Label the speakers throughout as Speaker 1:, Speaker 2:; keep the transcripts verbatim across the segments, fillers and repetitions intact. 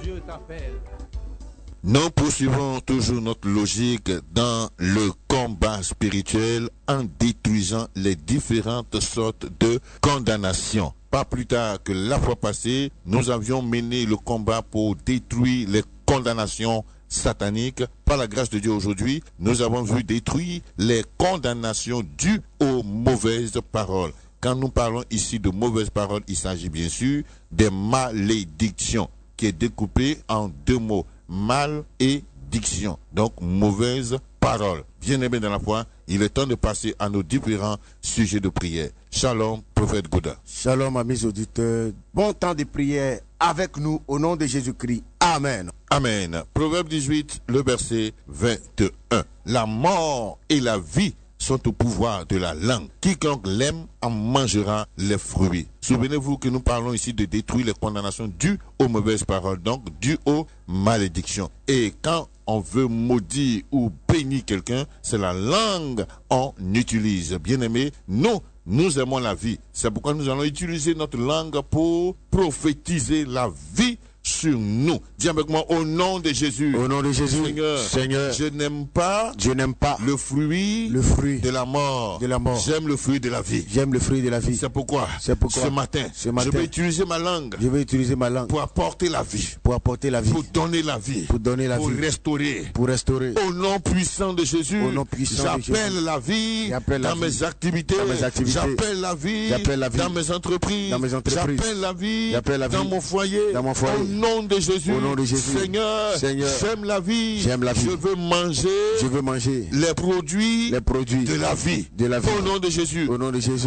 Speaker 1: Dieu t'appelle.
Speaker 2: Nous poursuivons toujours notre logique dans le combat spirituel en détruisant les différentes sortes de condamnation. Pas plus tard que la fois passée, nous avions mené le combat pour détruire les condamnations sataniques. Par la grâce de Dieu aujourd'hui, nous avons vu détruire les condamnations dues aux mauvaises paroles. Quand nous parlons ici de mauvaises paroles, il s'agit bien sûr des malédictions, qui est découpé en deux mots. Mal et diction, donc mauvaise parole. Bien-aimés dans la foi, il est temps de passer à nos différents sujets de prière. Shalom, prophète Gouda.
Speaker 3: Shalom, amis auditeurs. Bon temps de prière avec nous au nom de Jésus-Christ. Amen.
Speaker 2: Amen. Proverbe dix-huit, le verset vingt et un. La mort et la vie sont au pouvoir de la langue. Quiconque l'aime en mangera les fruits. Souvenez-vous que nous parlons ici de détruire les condamnations dues aux mauvaises paroles, donc dues aux malédictions. Et quand on veut maudire ou bénir quelqu'un, c'est la langue qu'on utilise. Bien-aimés, nous, nous aimons la vie. C'est pourquoi nous allons utiliser notre langue pour prophétiser la vie sur nous. Dis avec moi, au nom de Jésus.
Speaker 3: Au nom de Jésus.
Speaker 2: Seigneur,
Speaker 3: Seigneur,
Speaker 2: je n'aime pas,
Speaker 3: je n'aime pas
Speaker 2: le fruit,
Speaker 3: le fruit
Speaker 2: de la mort.
Speaker 3: de la mort.
Speaker 2: J'aime le fruit de la vie.
Speaker 3: J'aime le fruit de la vie.
Speaker 2: C'est pourquoi,
Speaker 3: C'est pourquoi
Speaker 2: ce matin,
Speaker 3: ce matin,
Speaker 2: je vais utiliser ma langue
Speaker 3: je vais utiliser ma langue
Speaker 2: pour apporter la vie,
Speaker 3: pour apporter la vie,
Speaker 2: pour donner la vie,
Speaker 3: pour donner la
Speaker 2: pour
Speaker 3: vie,
Speaker 2: restaurer.
Speaker 3: pour restaurer.
Speaker 2: Au nom puissant de Jésus,
Speaker 3: Au nom puissant de
Speaker 2: j'appelle
Speaker 3: Jésus.
Speaker 2: la vie
Speaker 3: J'appelle la
Speaker 2: dans
Speaker 3: vie
Speaker 2: mes activités.
Speaker 3: dans mes activités.
Speaker 2: J'appelle la vie,
Speaker 3: J'appelle la vie
Speaker 2: dans mes entreprises.
Speaker 3: dans mes entreprises.
Speaker 2: J'appelle la vie,
Speaker 3: J'appelle la
Speaker 2: dans
Speaker 3: vie
Speaker 2: mon foyer.
Speaker 3: dans mon foyer.
Speaker 2: Au nom de Jésus,
Speaker 3: Au nom de Jésus.
Speaker 2: Seigneur,
Speaker 3: Seigneur,
Speaker 2: j'aime la vie.
Speaker 3: j'aime la vie.
Speaker 2: Je veux manger
Speaker 3: Je veux manger
Speaker 2: les produits
Speaker 3: les produits
Speaker 2: de la vie.
Speaker 3: de la vie.
Speaker 2: Au nom de Jésus.
Speaker 3: Au nom de Jésus.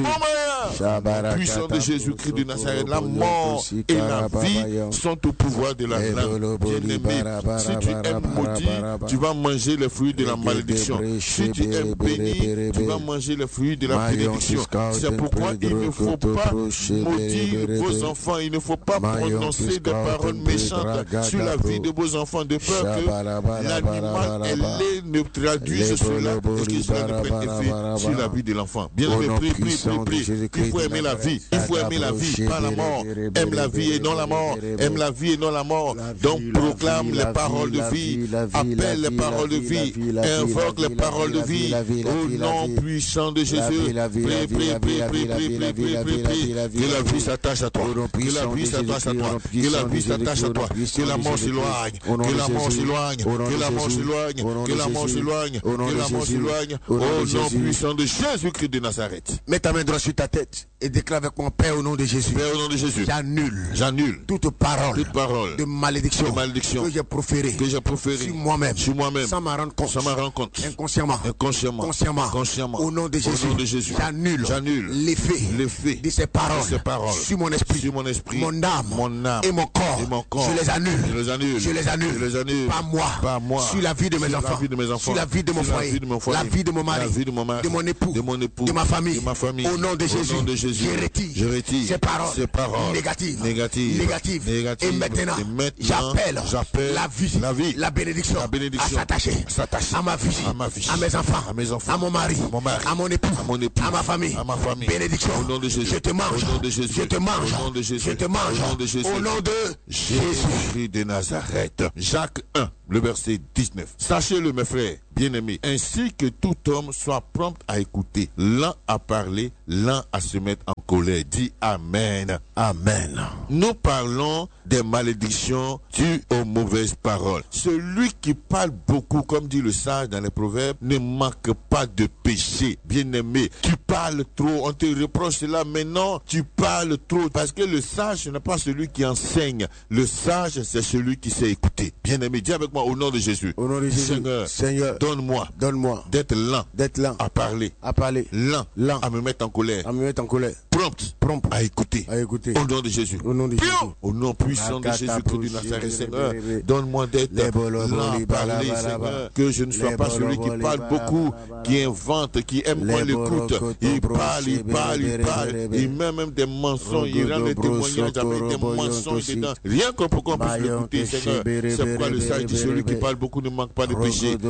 Speaker 2: Puissant de Jésus-Christ de Nazareth, la mort et la vie sont au pouvoir de la langue. Bien-aimé, si tu aimes maudire, tu vas manger les fruits de la malédiction. Si tu aimes bénir, tu vas manger les fruits de la bénédiction. C'est pourquoi il ne faut pas maudire vos enfants. Il ne faut pas prononcer des paroles méchantes sur la vie de vos enfants, de peur que l'animal ailé ne traduise cela et que cela ne prenne effet sur la vie de l'enfant. Bien-aimé, prie, prie, prie, prie. Il faut aimer la vie. Il faut aimer la vie, pas la mort. Aime la vie et non la mort. Aime la vie et non la mort. Donc proclame les paroles de vie. Appelle les paroles de vie. Invoque les paroles de vie. Au nom puissant de Jésus. Prie, prie, prie, prie, prie, prie, prie, prie, prie. Que la vie s'attache à toi. Que la vie s'attache à toi. Que la vie s'attache à toi. Que la mort s'éloigne. Que la mort s'éloigne. Que la mort s'éloigne. Que la mort s'éloigne. Que la mort s'éloigne. Au nom puissant de Jésus-Christ de Nazareth.
Speaker 3: Mets ta main droite sur ta tête et déclare avec mon Père au nom de Jésus.
Speaker 2: Père, au nom de Jésus.
Speaker 3: J'annule.
Speaker 2: J'annule.
Speaker 3: Toute parole.
Speaker 2: Toute parole.
Speaker 3: De malédiction.
Speaker 2: De malédiction.
Speaker 3: Que j'ai proférée.
Speaker 2: Que j'ai proférée.
Speaker 3: Sur moi-même.
Speaker 2: Sur moi-même.
Speaker 3: Sans m'en rendre compte.
Speaker 2: Sans m'en rendre compte.
Speaker 3: Inconsciemment.
Speaker 2: Inconsciemment.
Speaker 3: Consciemment.
Speaker 2: Consciemment.
Speaker 3: Au nom de Jésus.
Speaker 2: Au nom de Jésus.
Speaker 3: J'annule.
Speaker 2: J'annule.
Speaker 3: L'effet.
Speaker 2: L'effet.
Speaker 3: De ces paroles.
Speaker 2: De ces paroles.
Speaker 3: Sur mon esprit.
Speaker 2: Sur mon esprit.
Speaker 3: Mon âme.
Speaker 2: Mon âme.
Speaker 3: Et mon corps.
Speaker 2: Et mon corps.
Speaker 3: Je les annule.
Speaker 2: Je les annule.
Speaker 3: Je les annule.
Speaker 2: Je les annule.
Speaker 3: Pas moi.
Speaker 2: Pas moi.
Speaker 3: Sur la vie de mes
Speaker 2: Sur
Speaker 3: enfants.
Speaker 2: la vie de mes enfants.
Speaker 3: Sur la vie de mon
Speaker 2: Sur la
Speaker 3: foyer.
Speaker 2: vie de mon foyer.
Speaker 3: La vie de mon mari.
Speaker 2: La vie de mon mari.
Speaker 3: De mon époux.
Speaker 2: De mon époux.
Speaker 3: De ma famille.
Speaker 2: De ma famille.
Speaker 3: Au nom de Jésus.
Speaker 2: Au nom de Jésus.
Speaker 3: Je retire.
Speaker 2: Je retire.
Speaker 3: Ces paroles.
Speaker 2: Ces paroles.
Speaker 3: Négatives.
Speaker 2: Négatives.
Speaker 3: Négatives.
Speaker 2: Négatives.
Speaker 3: Et maintenant.
Speaker 2: Et maintenant,
Speaker 3: J'appelle.
Speaker 2: J'appelle.
Speaker 3: La vie.
Speaker 2: La vie.
Speaker 3: La bénédiction.
Speaker 2: La bénédiction.
Speaker 3: À s'attacher.
Speaker 2: S'attacher.
Speaker 3: À ma vie.
Speaker 2: À ma vie.
Speaker 3: À mes enfants.
Speaker 2: À mes enfants.
Speaker 3: À mon mari.
Speaker 2: À mon mari.
Speaker 3: À mon époux.
Speaker 2: À mon époux.
Speaker 3: À ma famille.
Speaker 2: À ma famille.
Speaker 3: Bénédiction.
Speaker 2: Au nom de Jésus.
Speaker 3: Je te mange.
Speaker 2: Au nom de Jésus.
Speaker 3: Je te mange.
Speaker 2: Au nom de Jésus.
Speaker 3: Je te mange.
Speaker 2: Au nom de Jésus.
Speaker 3: Au nom de Jésus.
Speaker 2: Jésus de Nazareth. Jacques un, le verset dix-neuf. Sachez-le, mes frères, bien-aimés, ainsi que tout homme soit prompt à écouter, lent à parler, lent à se mettre en colère. Dis Amen.
Speaker 3: Amen.
Speaker 2: Nous parlons des malédictions dues aux mauvaises paroles. Celui qui parle beaucoup, comme dit le sage dans les proverbes, ne manque pas de péché. Bien-aimé, tu parles trop, on te reproche cela, mais non, tu parles trop. Parce que le sage, ce n'est pas celui qui enseigne. Le sage, c'est celui qui sait écouter. Bien-aimé, dis avec moi au nom de Jésus.
Speaker 3: Au nom de Jésus.
Speaker 2: Seigneur,
Speaker 3: Seigneur,
Speaker 2: donne-moi
Speaker 3: donne-moi
Speaker 2: d'être lent
Speaker 3: d'être lent
Speaker 2: à parler,
Speaker 3: à parler,
Speaker 2: lent,
Speaker 3: lent
Speaker 2: à me mettre en colère,
Speaker 3: à me mettre en colère,
Speaker 2: prompt,
Speaker 3: prompt
Speaker 2: à écouter.
Speaker 3: à écouter.
Speaker 2: Au nom de Jésus.
Speaker 3: Au nom de Jésus.
Speaker 2: Au nom puissant de Jésus-Christ de Nazareth, Seigneur, donne-moi d'être lent à parler, Seigneur, que je ne sois pas celui qui parle beaucoup, qui invente, qui aime qu'on l'écoute. Il parle, il parle, il parle, il met même des mensonges, il rend des témoignages avec des mensonges dedans. Rien que pour qu'on puisse l'écouter, Seigneur. C'est pourquoi le sage dit celui qui parle beaucoup ne manque pas de péché. Seigneur,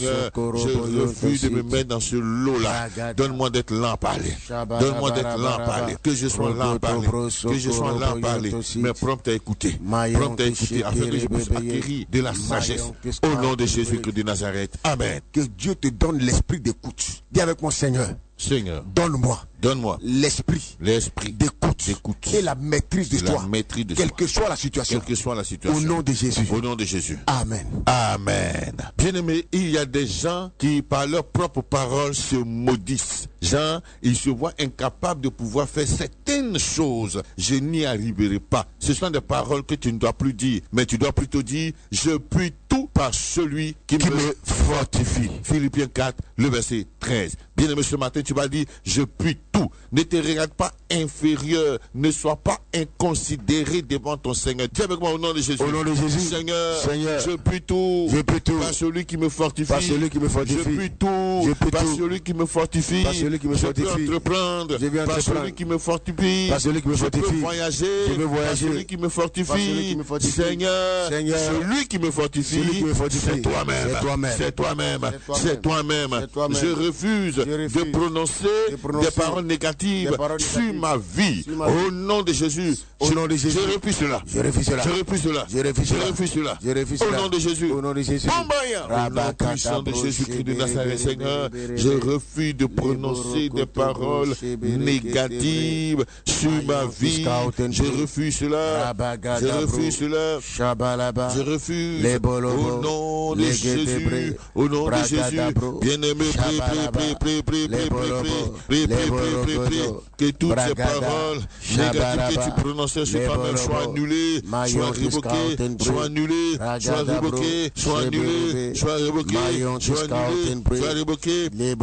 Speaker 2: Seigneur, je refuse de me mettre dans ce lot-là. Donne-moi d'être lent à parler. Donne-moi d'être lent à parler. Que je sois lent à parler. Que je sois lent à parler. Mais prompt à écouter. Prompt à écouter afin que je puisse acquérir de la sagesse. Au nom de Jésus-Christ de Nazareth. Amen.
Speaker 3: Que Dieu te donne l'esprit d'écoute. Dis avec moi, Seigneur.
Speaker 2: Seigneur,
Speaker 3: donne-moi,
Speaker 2: donne-moi
Speaker 3: l'esprit,
Speaker 2: l'esprit
Speaker 3: d'écoute, d'écoute et la maîtrise de, de toi,
Speaker 2: la maîtrise de
Speaker 3: quelle
Speaker 2: soi.
Speaker 3: que soit la situation,
Speaker 2: quelle que soit la situation.
Speaker 3: Au nom de Jésus.
Speaker 2: Au nom de Jésus.
Speaker 3: Amen.
Speaker 2: Amen. Bien-aimé, il y a des gens qui, par leurs propres paroles, se maudissent. Gens, ils se voient incapables de pouvoir faire certaines choses. Je n'y arriverai pas. Ce sont des paroles que tu ne dois plus dire, mais tu dois plutôt dire, je puis tout par celui qui, qui me, me fortifie. Philippiens quatre, le verset treize. Bien-aimé, ce matin, tu vas dire, je puis tout. Ne te regarde pas inférieur. Ne sois pas inconsidéré devant ton Seigneur. Dis avec moi au nom de Jésus.
Speaker 3: Au nom de Jésus.
Speaker 2: Seigneur,
Speaker 3: Seigneur,
Speaker 2: je puis tout.
Speaker 3: Je puis tout.
Speaker 2: Par celui qui me fortifie.
Speaker 3: Par celui qui me fortifie.
Speaker 2: Je puis tout.
Speaker 3: Je puis
Speaker 2: par
Speaker 3: tout.
Speaker 2: celui qui me fortifie.
Speaker 3: Par celui qui me
Speaker 2: je
Speaker 3: fortifie.
Speaker 2: peux entreprendre.
Speaker 3: Je vais
Speaker 2: par
Speaker 3: entreprendre.
Speaker 2: celui qui me fortifie.
Speaker 3: Par celui qui me fortifie.
Speaker 2: Je peux voyager.
Speaker 3: Je veux voyager.
Speaker 2: Par celui qui me fortifie.
Speaker 3: Par celui qui me fortifie.
Speaker 2: Seigneur,
Speaker 3: Seigneur,
Speaker 2: celui qui me fortifie.
Speaker 3: Celui qui me fortifie.
Speaker 2: C'est toi-même.
Speaker 3: C'est toi-même.
Speaker 2: C'est toi-même.
Speaker 3: C'est
Speaker 2: toi-même.
Speaker 3: toi
Speaker 2: Je refuse de prononcer des paroles négatives
Speaker 3: des paroles
Speaker 2: sur
Speaker 3: négatives.
Speaker 2: ma vie.
Speaker 3: Sur ma vie.
Speaker 2: Au nom de Jésus.
Speaker 3: Au
Speaker 2: je,
Speaker 3: nom de Jésus.
Speaker 2: Je refuse cela.
Speaker 3: Je refuse cela.
Speaker 2: Je refuse cela.
Speaker 3: Je refuse cela.
Speaker 2: Je refuse cela.
Speaker 3: Je refuse
Speaker 2: Au
Speaker 3: cela.
Speaker 2: nom de Jésus.
Speaker 3: Au nom de Jésus.
Speaker 2: Au nom puissant de Jésus-Christ de Nazareth, Seigneur, je refuse de prononcer des paroles négatives sur ma vie. Je refuse cela. Je refuse cela. Je refuse. Au nom de Jésus. Au nom de Jésus. Bien-aimé, prie, prie, prie, prie, prie, prie, prie, prie, prie, prie, prie, que toutes ces paroles négatives que tu prononçais sur toi-même soient annulées, soient révoquées, soient annulées, soient révoquées, soient annulées, soient révoquées, soient annulées, soient révoquées.